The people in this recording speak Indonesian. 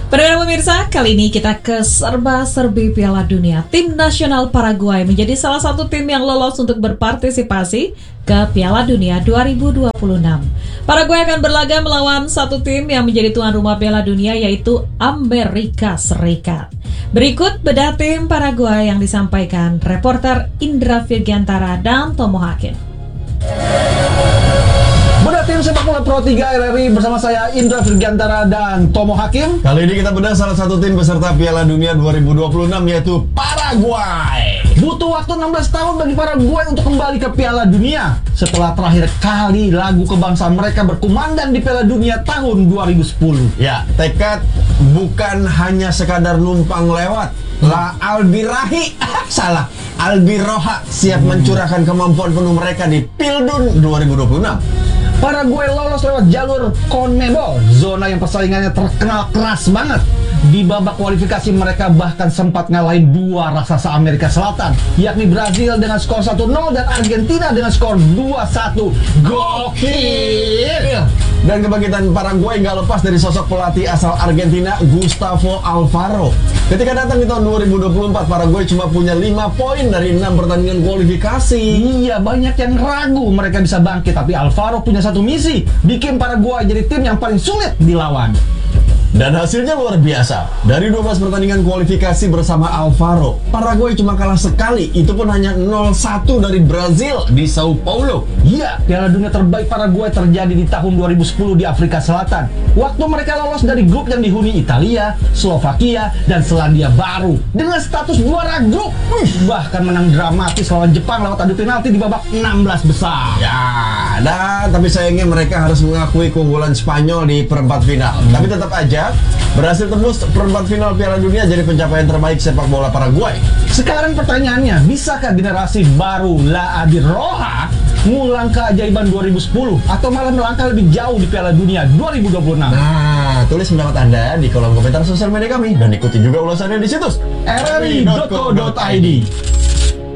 Pendengar pemirsa, kali ini kita ke serba-serbi Piala Dunia. Tim nasional Paraguay menjadi salah satu tim yang lolos untuk berpartisipasi ke Piala Dunia 2026. Paraguay akan berlaga melawan satu tim yang menjadi tuan rumah Piala Dunia, yaitu Amerika Serikat. Berikut bedah tim Paraguay yang disampaikan reporter Indra Virgiantara dan Tomo Hakim. Bedah tim sepak bola Pro 3 RRI bersama saya Indra Virgiantara dan Tomo Hakim. Kali ini kita bedah salah satu tim peserta Piala Dunia 2026 yaitu Paraguay. Butuh waktu 16 tahun bagi Paraguay untuk kembali ke Piala Dunia setelah terakhir kali lagu kebangsaan mereka berkumandang di Piala Dunia tahun 2010. Ya, tekad bukan hanya sekadar numpang lewat. La Albirahi salah. Albiroha siap mencurahkan kemampuan penuh mereka di Pildun 2026. Paraguay lolos lewat jalur CONMEBOL, zona yang persaingannya terkenal keras banget. Di babak kualifikasi mereka bahkan sempat ngalahin dua raksasa Amerika Selatan, yakni Brazil dengan skor 1-0 dan Argentina dengan skor 2-1. Gokil! Dan kebangkitan Paraguay nggak lepas dari sosok pelatih asal Argentina, Gustavo Alfaro. Ketika datang di tahun 2024, Paraguay cuma punya 5 poin dari 6 pertandingan kualifikasi. Iya, banyak yang ragu mereka bisa bangkit, tapi Alfaro punya satu misi, bikin Paraguay jadi tim yang paling sulit dilawan. Dan hasilnya luar biasa. Dari 12 pertandingan kualifikasi bersama Alfaro, Paraguay cuma kalah sekali, itu pun hanya 0-1 dari Brazil di Sao Paulo. Iya, Piala Dunia terbaik Paraguay terjadi di tahun 2010 di Afrika Selatan. Waktu mereka lolos dari grup yang dihuni Italia, Slovakia, dan Selandia Baru dengan status juara grup. Bahkan menang dramatis lawan Jepang lewat adu penalti di babak 16 besar. Ya, dan tapi sayangnya mereka harus mengakui keunggulan Spanyol di perempat final. Tapi tetap aja berhasil tembus perempat final Piala Dunia jadi pencapaian terbaik sepak bola Paraguay. Sekarang pertanyaannya, bisakah generasi baru La Albirroja ngulang keajaiban 2010 atau malah melangkah lebih jauh di Piala Dunia 2026? Nah, tulis pendapat Anda di kolom komentar sosial media kami dan ikuti juga ulasannya di situs rri.co.id.